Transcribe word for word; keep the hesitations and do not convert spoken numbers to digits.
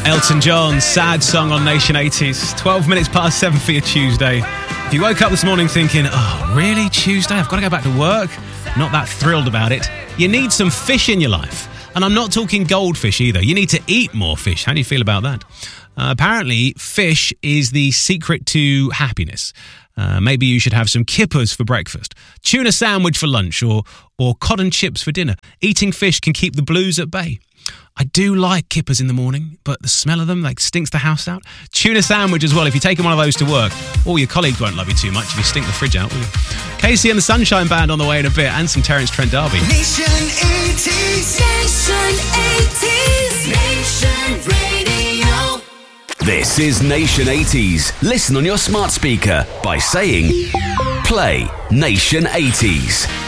Elton John, Sad Song on Nation eighties. twelve minutes past seven for your Tuesday. If you woke up this morning thinking, oh, really, Tuesday? I've got to go back to work? Not that thrilled about it. You need some fish in your life. And I'm not talking goldfish either. You need to eat more fish. How do you feel about that? Uh, apparently, fish is the secret to happiness. Uh, maybe you should have some kippers for breakfast, tuna sandwich for lunch, or or cod and chips for dinner. Eating fish can keep the blues at bay. I do like kippers in the morning, but the smell of them like stinks the house out. Tuna sandwich as well. If you're taking one of those to work, all your colleagues won't love you too much if you stink the fridge out, will you? Casey and the Sunshine Band on the way in a bit, and some Terence Trent D'Arby. Nation eighties, Nation eighties, Nation Radio. This is Nation eighties. Listen on your smart speaker by saying, play Nation eighties.